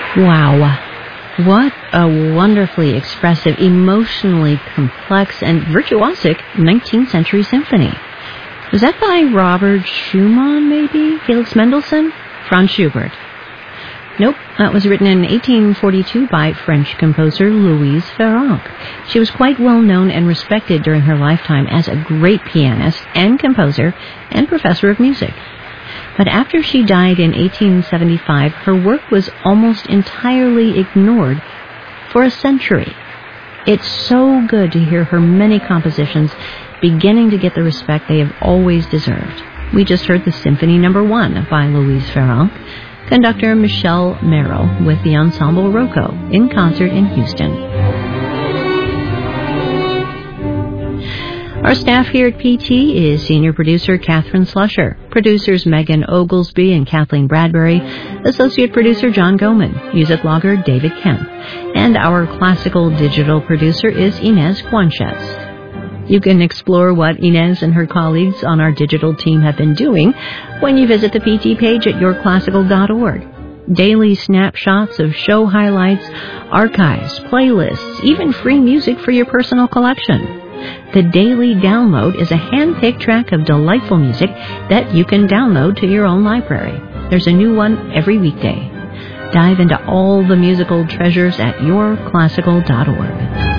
Wow. What a wonderfully expressive, emotionally complex, and virtuosic 19th century symphony. Was that by Robert Schumann, maybe? Felix Mendelssohn? Franz Schubert? Nope, that was written in 1842 by French composer Louise Farrenc. She was quite well known and respected during her lifetime as a great pianist and composer and professor of music. But after she died in 1875, her work was almost entirely ignored for a century. It's so good to hear her many compositions beginning to get the respect they have always deserved. We just heard the Symphony No. 1 by Louise Farrenc, conductor Michel Merrill with the Ensemble Rocco in concert in Houston. Our staff here at PT is senior producer Catherine Slusher, producers Megan Oglesby and Kathleen Bradbury, associate producer John Goman, music logger David Kemp, and our classical digital producer is Inez Guanchez. You can explore what Inez and her colleagues on our digital team have been doing when you visit the PT page at yourclassical.org. Daily snapshots of show highlights, archives, playlists, even free music for your personal collection. The Daily Download is a hand-picked track of delightful music that you can download to your own library. There's a new one every weekday. Dive into all the musical treasures at yourclassical.org.